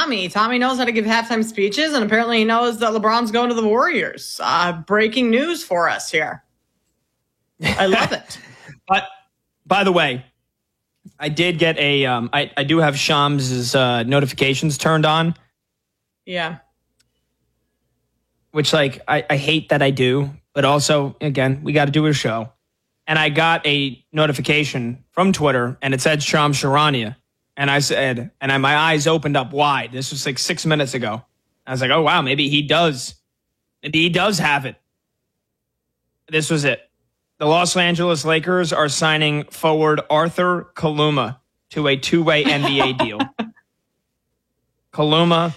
Tommy. Tommy knows how to give halftime speeches, and apparently he knows that LeBron's going to the Warriors. Breaking news for us here. I love it. But by the way, I did get I do have Shams' notifications turned on. Yeah. Which, like, I hate that I do, but also, again, we got to do a show. And I got a notification from Twitter, and it said Shams Charania. And I said, and my eyes opened up wide. This was like 6 minutes ago. I was like, oh, wow, maybe he does. Maybe he does have it. This was it. The Los Angeles Lakers are signing forward Arthur Kaluma to a two-way NBA deal. Kaluma,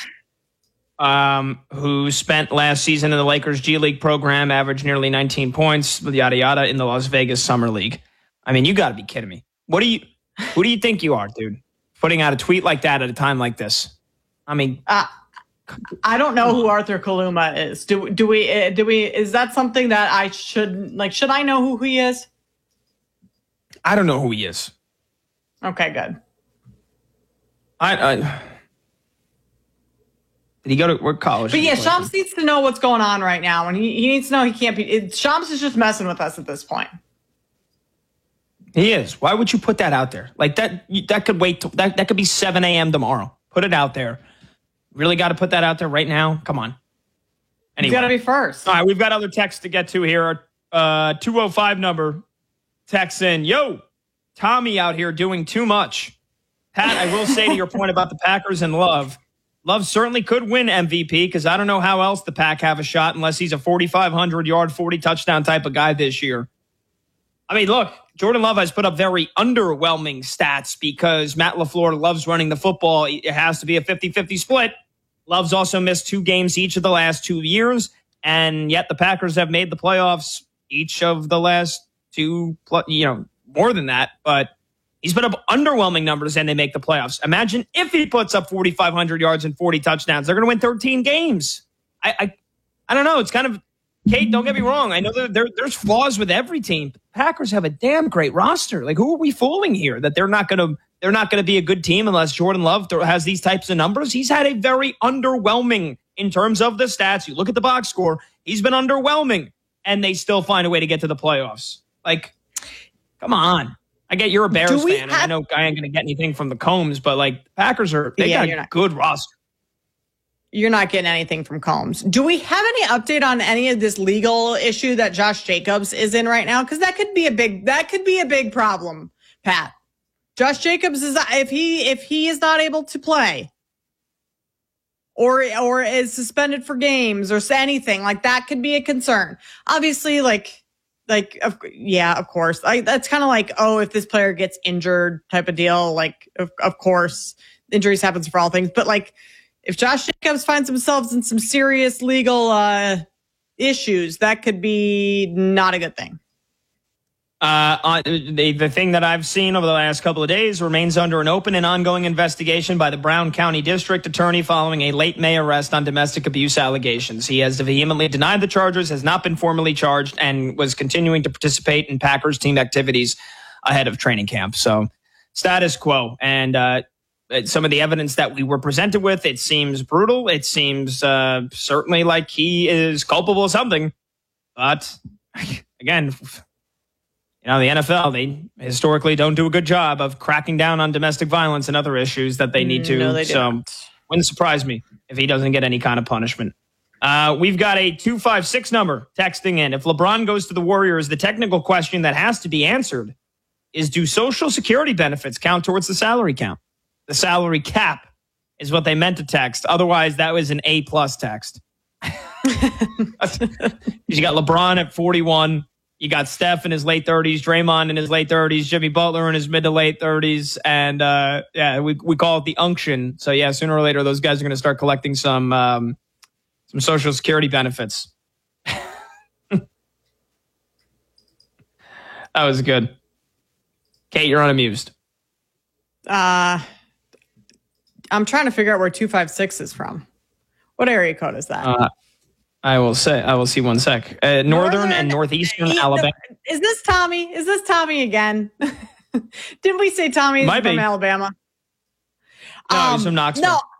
who spent last season in the Lakers G League program, averaged nearly 19 points, yada, yada, in the Las Vegas Summer League. I mean, you got to be kidding me. Who do you think you are, dude? Putting out a tweet like that at a time like this. I mean, I don't know who Arthur Kaluma is. Do we? Is that something that I should I know who he is? I don't know who he is. Okay, good. Did he go to what college? But yeah, Shams needs to know what's going on right now, and he needs to know he can't be. Shams is just messing with us at this point. He is. Why would you put that out there? Like that could wait. That could be 7 a.m. tomorrow. Put it out there. Really got to put that out there right now? Come on. Anyway. You got to be first. All right, we've got other texts to get to here. 205 number texts in. Yo, Tommy out here doing too much. Pat, I will say to your point about the Packers and Love certainly could win MVP because I don't know how else the Pack have a shot unless he's a 4,500-yard, 40-touchdown type of guy this year. I mean, look, Jordan Love has put up very underwhelming stats because Matt LaFleur loves running the football. It has to be a 50-50 split. Love's also missed 2 games each of the last 2 years, and yet the Packers have made the playoffs each of the last 2, more than that, but he's put up underwhelming numbers and they make the playoffs. Imagine if he puts up 4,500 yards and 40 touchdowns. They're going to win 13 games. I don't know. It's kind of, Kate, don't get me wrong. I know there's flaws with every team. The Packers have a damn great roster. Like, who are we fooling here that they're not going to be a good team unless Jordan Love has these types of numbers? He's had a very underwhelming in terms of the stats. You look at the box score, he's been underwhelming, and they still find a way to get to the playoffs. Like, come on. I get you're a Bears fan, and I know I ain't going to get anything from the Combs, but like the Packers got a good roster. You're not getting anything from Combs. Do we have any update on any of this legal issue that Josh Jacobs is in right now? Because that could be a big problem, Pat. Josh Jacobs is if he is not able to play or is suspended for games or anything like that could be a concern. Obviously, of course. That's kind of like, if this player gets injured type of deal. Like, of course, injuries happens for all things. But like, if Josh Jacobs finds himself in some serious legal issues, that could be not a good thing. The thing that I've seen over the last couple of days remains under an open and ongoing investigation by the Brown County District Attorney following a late May arrest on domestic abuse allegations. He has vehemently denied the charges, has not been formally charged, and was continuing to participate in Packers team activities ahead of training camp. So, status quo. And some of the evidence that we were presented with, it seems brutal. It seems certainly like he is culpable of something. But, again, the NFL, they historically don't do a good job of cracking down on domestic violence and other issues that they need to. No, they so don't. Wouldn't surprise me if he doesn't get any kind of punishment. We've got a 256 number texting in. If LeBron goes to the Warriors, the technical question that has to be answered is, do Social Security benefits count towards the salary count? The salary cap is what they meant to text. Otherwise, that was an A+ text. You got LeBron at 41. You got Steph in his late 30s, Draymond in his late 30s, Jimmy Butler in his mid to late 30s. And we call it the unction. So yeah, sooner or later, those guys are going to start collecting some Social Security benefits. That was good. Kate, you're unamused. I'm trying to figure out where 256 is from. What area code is that? I will see one sec. Northern and northeastern Alabama. Is this Tommy? Is this Tommy again? Didn't we say Tommy is from Alabama? No, he's from Knoxville. No,